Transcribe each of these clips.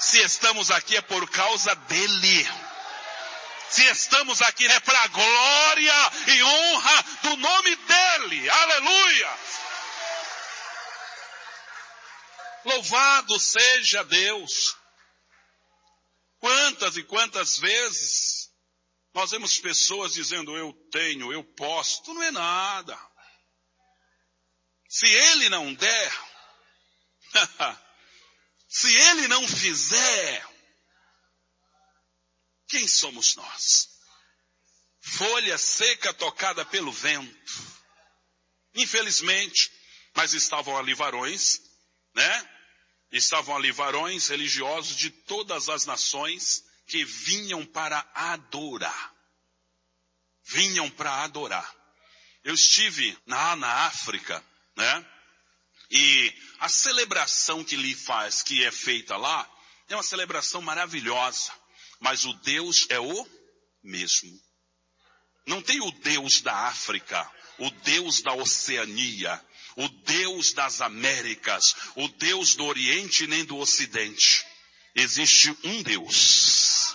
Se estamos aqui é por causa dele. Se estamos aqui é para a glória e honra do nome dele. Aleluia! Louvado seja Deus. Quantas e quantas vezes nós vemos pessoas dizendo, eu tenho, eu posso. Tu não é nada. Se ele não der, se ele não fizer, quem somos nós? Folha seca tocada pelo vento. Infelizmente, mas estavam ali varões, né? Estavam ali varões religiosos de todas as nações que vinham para adorar. Vinham para adorar. Eu estive na África, né? E a celebração que é feita lá, é uma celebração maravilhosa. Mas o Deus é o mesmo. Não tem o Deus da África, o Deus da Oceania, o Deus das Américas, o Deus do Oriente nem do Ocidente. Existe um Deus.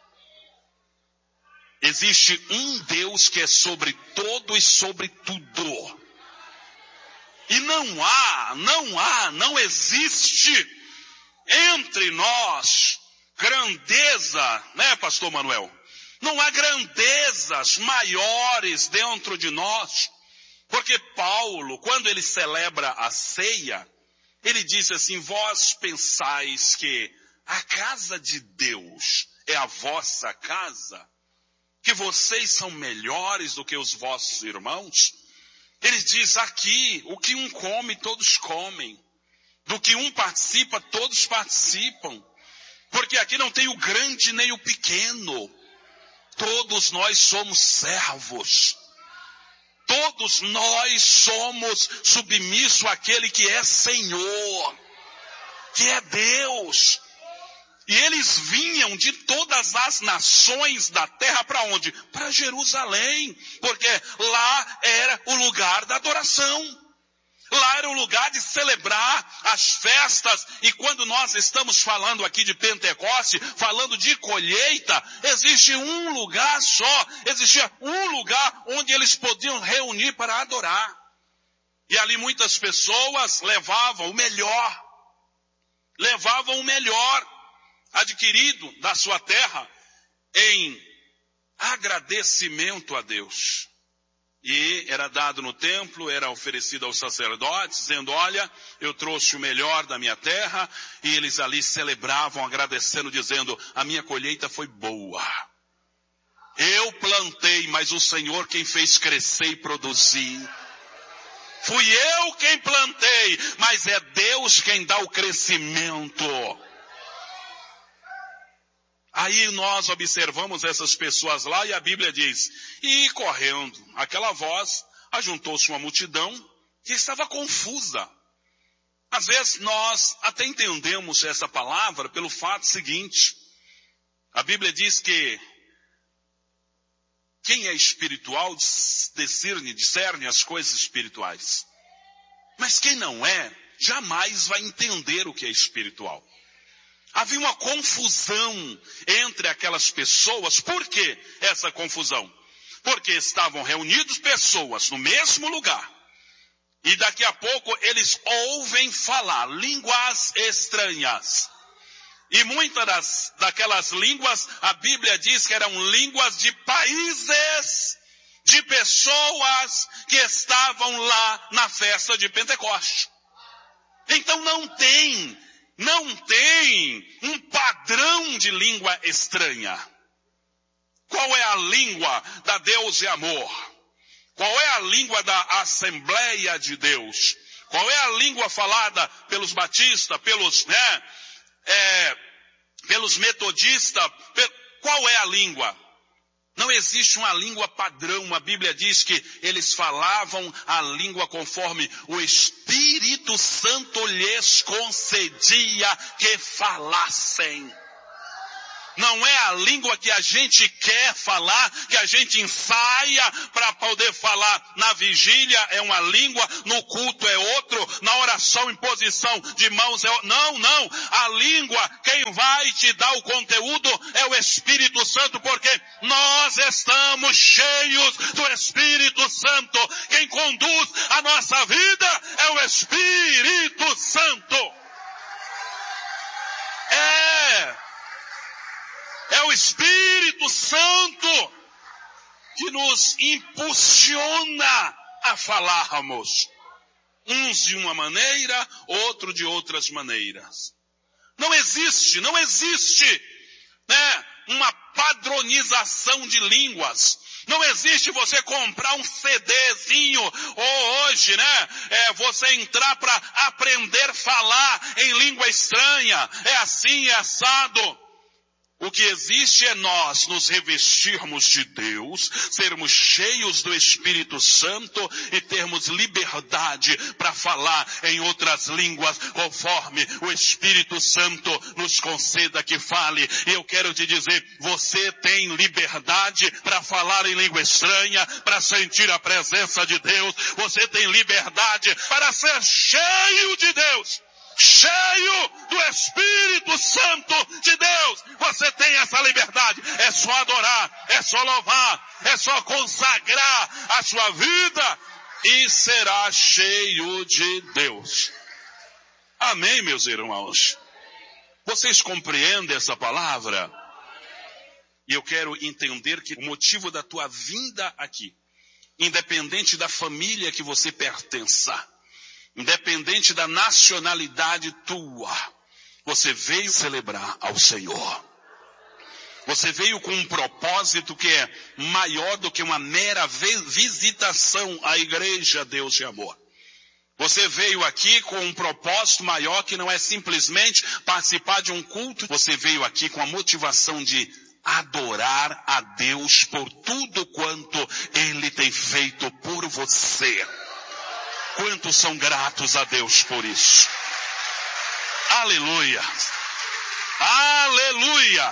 Existe um Deus que é sobre todo e sobre tudo. E não existe entre nós grandeza, né, pastor Manuel? Não há grandezas maiores dentro de nós. Porque Paulo, quando ele celebra a ceia, ele diz assim, vós pensais que a casa de Deus é a vossa casa? Que vocês são melhores do que os vossos irmãos? Ele diz aqui, o que um come, todos comem. Do que um participa, todos participam. Porque aqui não tem o grande nem o pequeno. Todos nós somos servos. Todos nós somos submissos àquele que é Senhor. Que é Deus. E eles vinham de todas as nações da terra para onde? Para Jerusalém. Porque lá era o lugar da adoração. Lá era o lugar de celebrar as festas. E quando nós estamos falando aqui de Pentecoste, falando de colheita, existe um lugar só. Existia um lugar onde eles podiam reunir para adorar. E ali muitas pessoas levavam o melhor. Levavam o melhor adquirido da sua terra em agradecimento a Deus. E era dado no templo, era oferecido aos sacerdotes, dizendo, olha, eu trouxe o melhor da minha terra, e eles ali celebravam, agradecendo, dizendo, a minha colheita foi boa. Eu plantei, mas o Senhor quem fez crescer e produzir. Fui eu quem plantei, mas é Deus quem dá o crescimento. Aí nós observamos essas pessoas lá e a Bíblia diz, e correndo aquela voz, ajuntou-se uma multidão que estava confusa. Às vezes nós até entendemos essa palavra pelo fato seguinte. A Bíblia diz que quem é espiritual discerne as coisas espirituais. Mas quem não é, jamais vai entender o que é espiritual. Havia uma confusão entre aquelas pessoas. Por que essa confusão? Porque estavam reunidos pessoas no mesmo lugar. E daqui a pouco eles ouvem falar línguas estranhas. E muitas daquelas línguas, a Bíblia diz que eram línguas de países, de pessoas que estavam lá na festa de Pentecostes. Então não tem um padrão de língua estranha. Qual é a língua da Deus e amor? Qual é a língua da Assembleia de Deus? Qual é a língua falada pelos batistas, pelos metodistas? Qual é a língua? Não existe uma língua padrão. A Bíblia diz que eles falavam a língua conforme o Espírito Santo lhes concedia que falassem. Não é a língua que a gente quer falar, que a gente ensaia para poder falar. Na vigília é uma língua, no culto é outro, na oração, imposição de mãos é outro. Não. A língua, quem vai te dar o conteúdo é o Espírito Santo, porque nós estamos cheios do Espírito Santo. Quem conduz a nossa vida é o Espírito Santo. É o Espírito Santo que nos impulsiona a falarmos. Uns de uma maneira, outro de outras maneiras. Não existe, uma padronização de línguas. Não existe você comprar um CDzinho, ou hoje, você entrar para aprender a falar em língua estranha. É assim, é assado. O que existe é nós nos revestirmos de Deus, sermos cheios do Espírito Santo e termos liberdade para falar em outras línguas, conforme o Espírito Santo nos conceda que fale. E eu quero te dizer, você tem liberdade para falar em língua estranha, para sentir a presença de Deus. Você tem liberdade para ser cheio de Deus. Cheio do Espírito Santo de Deus. Você tem essa liberdade. É só adorar, é só louvar, é só consagrar a sua vida e será cheio de Deus. Amém, meus irmãos? Vocês compreendem essa palavra? E eu quero entender que o motivo da tua vinda aqui, independente da família que você pertença, independente da nacionalidade tua, você veio celebrar ao Senhor. Você veio com um propósito que é maior do que uma mera visitação à igreja Deus de Amor. Você veio aqui com um propósito maior que não é simplesmente participar de um culto. Você veio aqui com a motivação de adorar a Deus por tudo quanto Ele tem feito por você. Quantos são gratos a Deus por isso? Aleluia! Aleluia!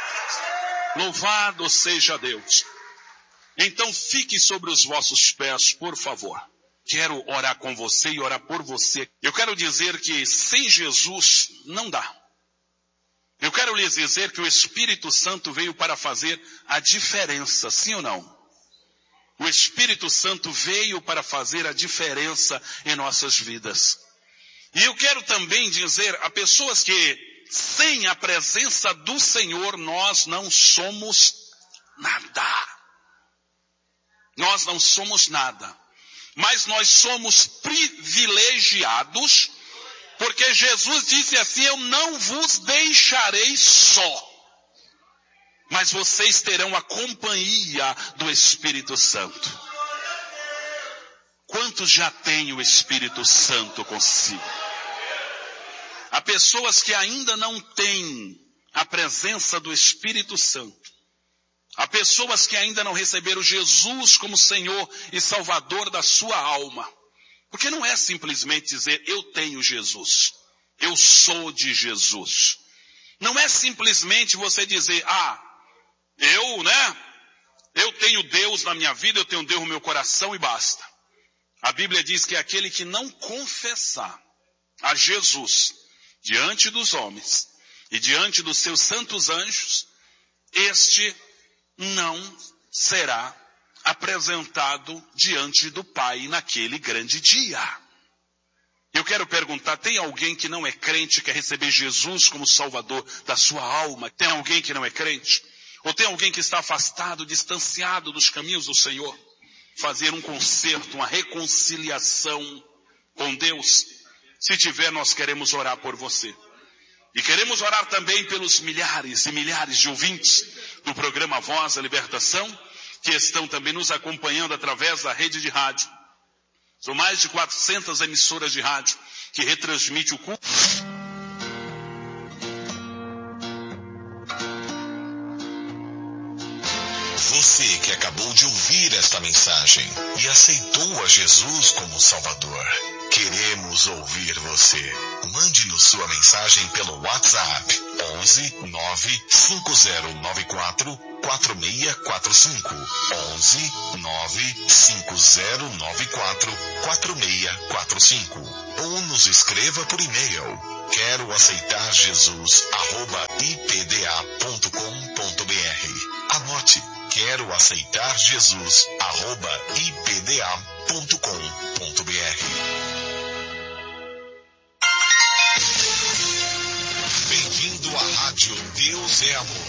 Louvado seja Deus. Então fique sobre os vossos pés, por favor. Quero orar com você e orar por você. Eu quero dizer que sem Jesus não dá. Eu quero lhes dizer que o Espírito Santo veio para fazer a diferença, sim ou não? O Espírito Santo veio para fazer a diferença em nossas vidas. E eu quero também dizer a pessoas que sem a presença do Senhor nós não somos nada. Nós não somos nada. Mas nós somos privilegiados, porque Jesus disse assim, eu não vos deixarei só. Mas vocês terão a companhia do Espírito Santo. Quantos já têm o Espírito Santo consigo? Há pessoas que ainda não têm a presença do Espírito Santo. Há pessoas que ainda não receberam Jesus como Senhor e Salvador da sua alma. Porque não é simplesmente dizer, eu tenho Jesus. Eu sou de Jesus. Não é simplesmente você dizer, eu tenho Deus na minha vida, eu tenho Deus no meu coração e basta. A Bíblia diz que aquele que não confessar a Jesus diante dos homens e diante dos seus santos anjos, este não será apresentado diante do Pai naquele grande dia. Eu quero perguntar, tem alguém que não é crente, quer receber Jesus como Salvador da sua alma? Tem alguém que não é crente? Ou tem alguém que está afastado, distanciado dos caminhos do Senhor? Fazer um conserto, uma reconciliação com Deus? Se tiver, nós queremos orar por você. E queremos orar também pelos milhares e milhares de ouvintes do programa Voz da Libertação, que estão também nos acompanhando através da rede de rádio. São mais de 400 emissoras de rádio que retransmitem o culto. Você que acabou de ouvir esta mensagem e aceitou a Jesus como Salvador, queremos ouvir você. Mande-nos sua mensagem pelo WhatsApp 11 95094 4645. 11 95094 4645. Ou nos escreva por e-mail. Quero aceitar Jesus @ipda.com.br. Anote. Quero aceitar Jesus @ipda.com.br. Bem-vindo à Rádio Deus é Amor.